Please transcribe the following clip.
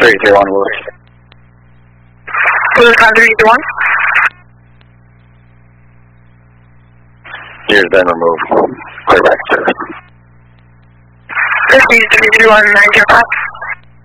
331 Willis. Willis 5331. Gear's been removed. Clear back service. 5331 905.